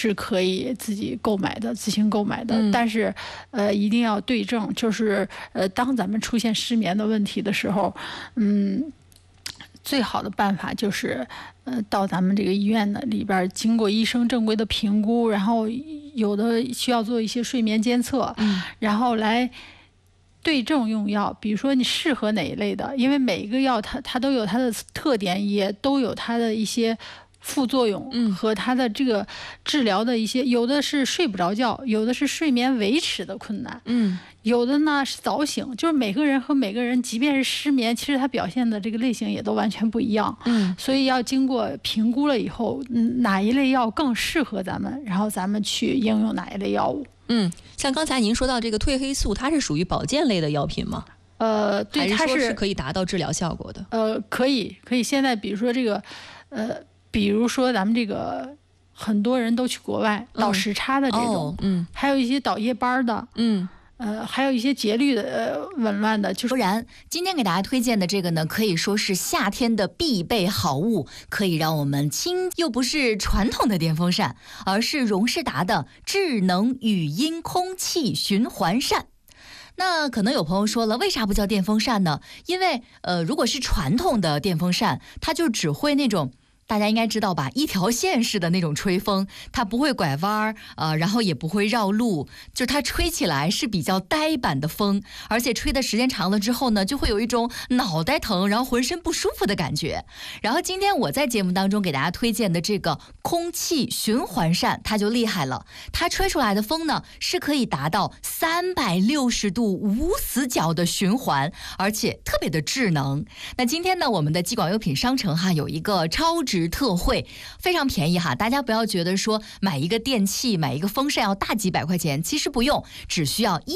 是可以自己购买的，自行购买的。但是一定要对症，就是当咱们出现失眠的问题的时候，最好的办法就是到咱们这个医院的里边，经过医生正规的评估，然后有的需要做一些睡眠监测，然后来对症用药。比如说你适合哪一类的，因为每一个药它都有它的特点，也都有它的一些副作用和它的这个治疗的一些，有的是睡不着觉，有的是睡眠维持的困难，有的呢是早醒，就是每个人和每个人，即便是失眠，其实它表现的这个类型也都完全不一样。所以要经过评估了以后，哪一类药更适合咱们，然后咱们去应用哪一类药物。 像刚才您说到这个褪黑素，它是属于保健类的药品吗？ 对，它是可以达到治疗效果的。 可以。现在比如说这个，比如说咱们这个很多人都去国外倒时差的这种，还有一些倒夜班的，还有一些节律的紊乱的，就是。 不然，今天给大家推荐的这个呢，可以说是夏天的必备好物，可以让我们又不是传统的电风扇，而是荣仕达的智能语音空气循环扇。那可能有朋友说了，为啥不叫电风扇呢？因为如果是传统的电风扇，它就只会那种，大家应该知道吧，一条线式的那种吹风，它不会拐弯然后也不会绕路，就它吹起来是比较呆板的风，而且吹的时间长了之后呢，就会有一种脑袋疼，然后浑身不舒服的感觉。然后今天我在节目当中给大家推荐的这个空气循环扇，它就厉害了，它吹出来的风呢是可以达到360度无死角的循环，而且特别的智能。那今天呢，我们的技广优品商城有一个超值特惠，非常便宜大家不要觉得说买一个电器买一个风扇要大几百块钱，其实不用，只需要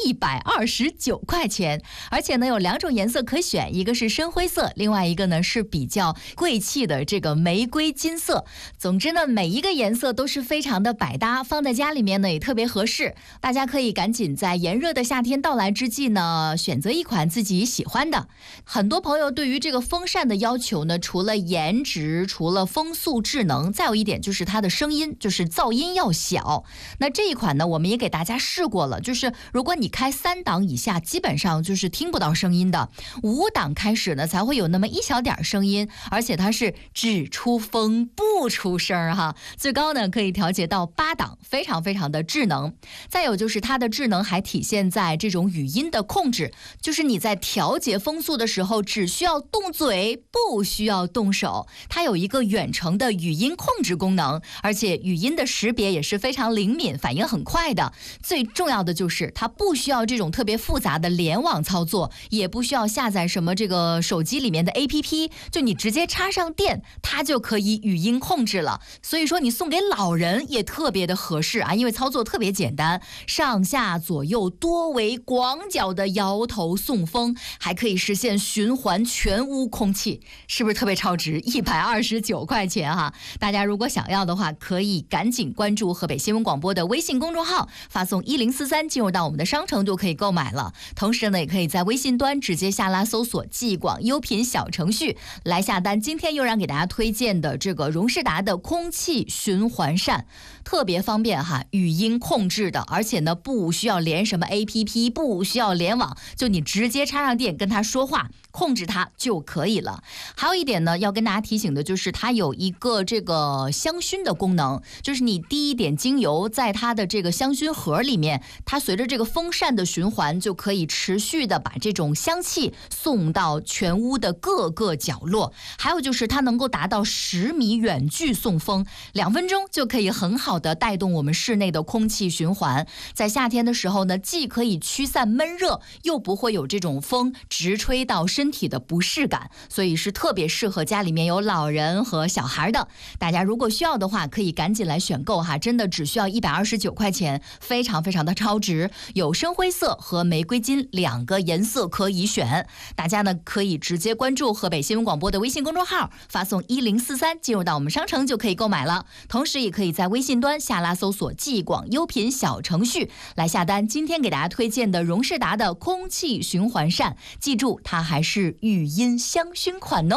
129块钱。而且呢有2种颜色可选，一个是深灰色，另外一个呢是比较贵气的这个玫瑰金色。总之呢每一个颜色都是非常的百搭，放在家里面呢也特别合适。大家可以赶紧在炎热的夏天到来之际呢，选择一款自己喜欢的。很多朋友对于这个风扇的要求呢，除了颜值，除了风速智能，再有一点就是它的声音，就是噪音要小。那这一款呢我们也给大家试过了，就是如果你开3档以下基本上就是听不到声音的，5档开始呢才会有那么一小点声音，而且它是只出风不出声最高呢可以调节到8档，非常非常的智能。再有就是它的智能还体现在这种语音的控制，就是你在调节风速的时候只需要动嘴，不需要动手，它有一个远程的语音控制功能，而且语音的识别也是非常灵敏，反应很快的。最重要的就是它不需要这种特别复杂的联网操作，也不需要下载什么这个手机里面的 APP， 就你直接插上电，它就可以语音控制了。所以说你送给老人也特别的合适因为操作特别简单，上下左右多维广角的摇头送风，还可以实现循环全屋空气，是不是特别超值？129块钱大家如果想要的话，可以赶紧关注河北新闻广播的微信公众号，发送1043进入到我们的商城就可以购买了。同时呢，也可以在微信端直接下拉搜索技广优品小程序来下单。今天又让给大家推荐的这个荣仕达的空气循环扇，特别方便语音控制的，而且呢不需要连什么 APP， 不需要联网，就你直接插上电跟它说话，控制它就可以了。还有一点呢要跟大家提醒的就是它有一个这个香薰的功能，就是你滴一点精油在它的这个香薰盒里面，它随着这个风扇的循环就可以持续的把这种香气送到全屋的各个角落。还有就是它能够达到10米远距送风，2分钟就可以很好的带动我们室内的空气循环。在夏天的时候呢，既可以驱散闷热，又不会有这种风直吹到身体的不适感，所以是特别适合家里面有老人和小孩的。大家如果需要的话，可以赶紧来选购真的只需要129块钱，非常非常的超值。有深灰色和玫瑰金2个颜色可以选，大家呢可以直接关注河北新闻广播的微信公众号，发送1043进入到我们商城就可以购买了。同时也可以在微信端下拉搜索技广优品小程序来下单今天给大家推荐的荣仕达的空气循环扇，记住它还是语音香薰款哦。